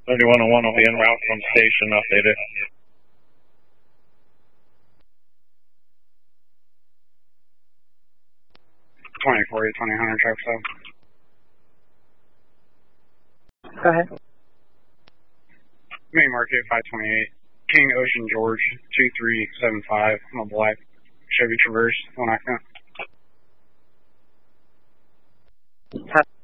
3101 will be en route from station, updated. $2040, 2000 traffic stop. Go ahead. Main market 528. King Ocean George 2375 on a black Chevy Traverse, one accident.